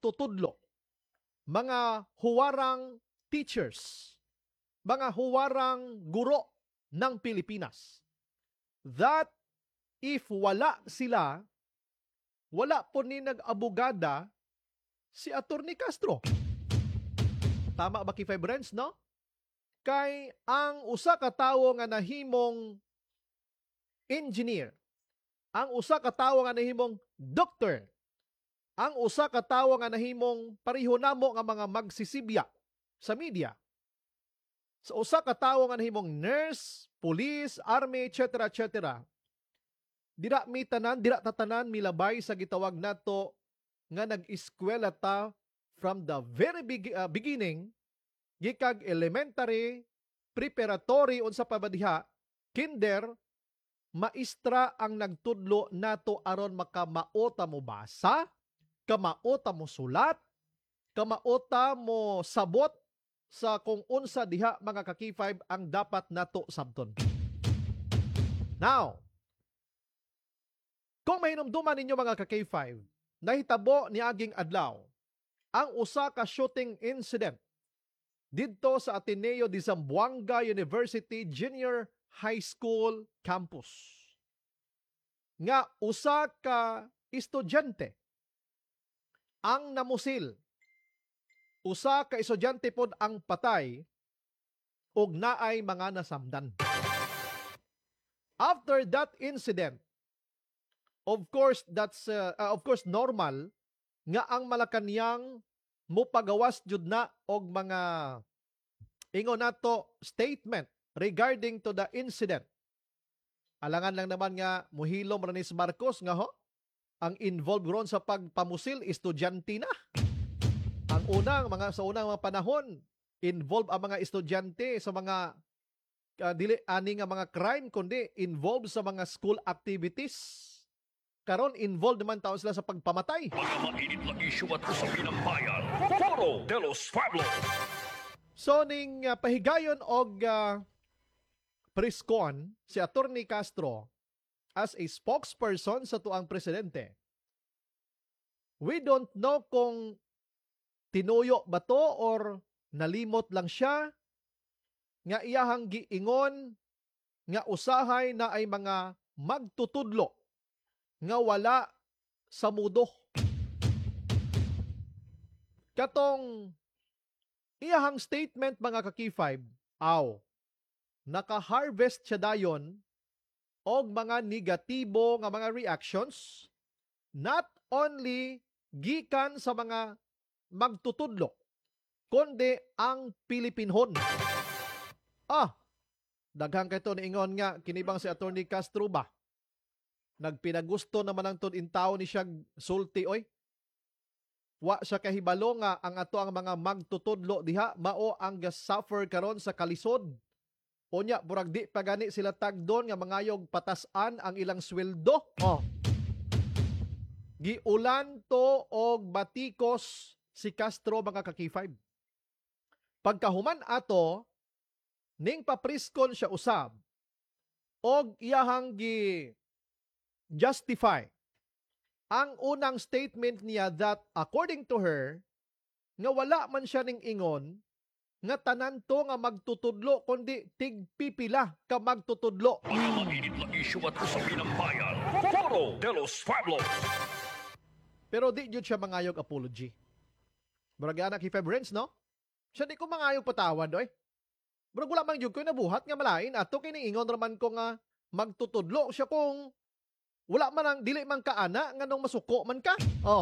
magtutudlo, mga huwarang teachers, mga huwarang guro ng Pilipinas, that if wala sila, wala po ni nag-abogada si Atty. Castro. Tama ba kay Friends, no? Kay ang usa ka tawo nga nahimong engineer, ang usa ka tawo nga nahimong doctor, ang usa ka tawo nga nahimong pareho namo nga mga magsisibya sa media, sa usa ka tawo nga nahimong nurse, police, army, etc., etc., dira tatanan milabay sa gitawag nato nga nag-eskwela ta from the very beginning, gikag elementary, preparatory, unsa pa ba diha, kinder, maestra ang nagtudlo nato aron makamaota mo basa, kamaota mo sulat, kamaota mo sabot sa kung unsa diha mga ka-K5 ang dapat nato sabton. Now, kung mahinumduman ninyo mga ka-K5, nahitabo ni aging adlaw ang usa ka shooting incident didto sa Ateneo de Zamboanga University Junior High School campus. Nga usa ka estudyante ang namusil. Usa ka estudyante pod ang patay ug naay mga nasamdan. After that incident, of course that's normal nga ang Malacañang mupagawas jud na og mga ingon nato statement regarding to the incident. Alangan lang naman nga muhilom Ranis Marcos nga ang involved ron sa pagpamusil estudyante na. Sa unang mga panahon, involved ang mga estudyante sa mga dili ani nga mga crime kundi involved sa mga school activities. Karon involved naman taon sila sa pagpamatay. Mga mainit na isyu at usapin ng bayan. Foro de los Pueblos. So ning pahigayon og preskon si Atty. Castro as a spokesperson sa tuang presidente. We don't know kung tinuyo ba to or nalimot lang siya nga iyahang giingon nga usahay na ay mga magtutudlo nga wala sa mudo. Katong iyahang statement mga ka-K5, naka-harvest siya dayon og mga negatibo nga mga reactions, not only gikan sa mga magtutudlo, kundi ang Pilipinhon. Daghang kay to niingon nga kinibang si Atty. Castro ba? Nagpinagusto naman ang tudintaw ni siya sulti oy. Wa siya kahibalo nga ang ato ang mga magtutudlo diha mao ang suffer karon sa kalisod. Unya burag di pa gani sila tagdon nga mangayog patasan ang ilang sweldo. Giulan to og batikos si Castro mga ka-K5. Pagkahuman ato ning papriskon siya usab og iyahang justify ang unang statement niya that according to her nga wala man siya ning ingon nga tanan to nga magtutudlo kundi tigpipila ka magtutudlo. Mga mainit na isyu at usapin ng bayan. Foro de los Pueblos. Pero di jud siya mangayog apology. Murag anak K5 Renz, no? Siya di ko mangayog patawad oy. Murag wala man jud ko nabuhat nga malain ato kini ingon raman ko nga magtutudlo siya kung wala man ang dili man kaana nga nung masuko man ka.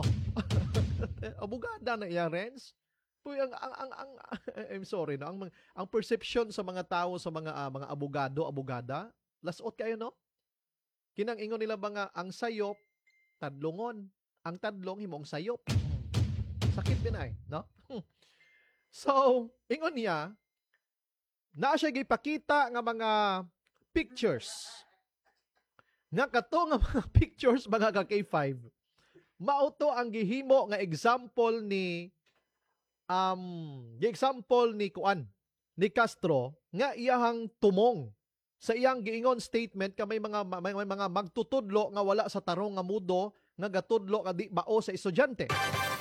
Abogada na iya Renz. Puy I'm sorry no. Ang perception sa mga tao sa mga abogada, lasot kayo no. Kinang ingon nila mga ang sayop tadlongon. Ang tadlong himong sayop. Sakit din ay, no? So, ingon niya na siya gipakita nga mga pictures. Nga kato nga mga pictures mga ka-K5, mauto ang gihimo nga example ni Kuan ni Castro nga iyahang tumong sa iyang giingon statement ka may mga magtutudlo nga wala sa tarong nga mudo nga gatudlo nga di bao sa estudyante.